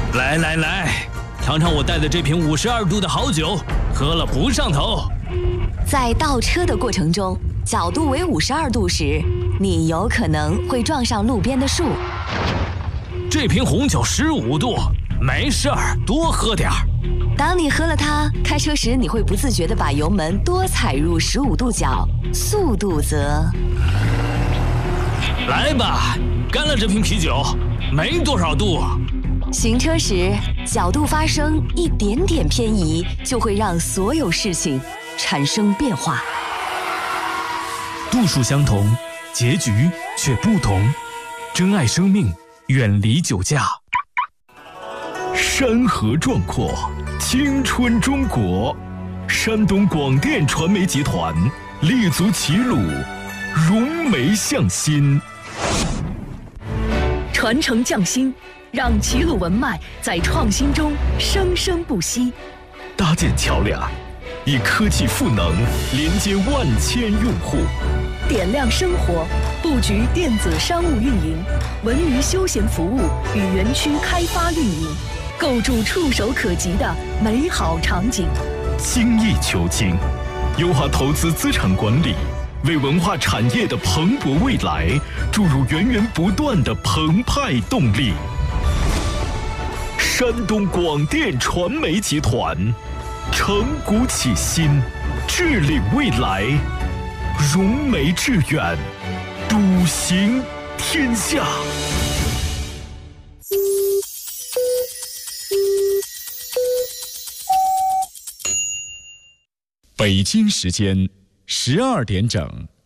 来来来，尝尝我带的这瓶52度的好酒，喝了不上头。 在倒车的过程中，角度为52度时，你有可能会撞上路边的树。 这瓶红酒15度，没事儿，多喝点儿。 当你喝了它，开车时你会不自觉地把油门多踩入15度角，速度则…… 来吧，干了这瓶啤酒，没多少度。 行车时，角度发生一点点偏移，就会让所有事情产生变化。 度数相同，结局却不同。珍爱生命，远离酒驾。 山河壮阔，青春中国。山东广电传媒集团立足齐鲁，融媒向心， 传承匠心，让齐鲁文脉在创新中生生不息。 搭建桥梁，以科技赋能连接万千用户。 点亮生活，布局电子商务运营、文娱休闲服务与园区开发运营，构筑触手可及的美好场景。 精益求精，优化投资资产管理，为文化产业的蓬勃未来注入源源不断的澎湃动力。山东广电传媒集团，承股启新，致力未来，融媒致远，笃行天下。 北京时间12点整。